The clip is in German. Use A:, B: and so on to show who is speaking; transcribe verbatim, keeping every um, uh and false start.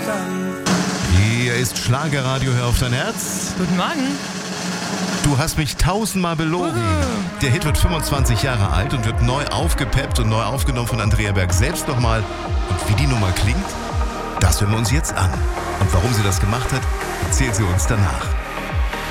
A: Hier ist Schlagerradio, hör auf dein Herz.
B: Guten Morgen.
A: Du hast mich tausendmal belogen. Der Hit wird fünfundzwanzig Jahre alt und wird neu aufgepeppt und neu aufgenommen von Andrea Berg selbst nochmal. Und wie die Nummer klingt, das hören wir uns jetzt an. Und warum sie das gemacht hat, erzählt sie uns danach.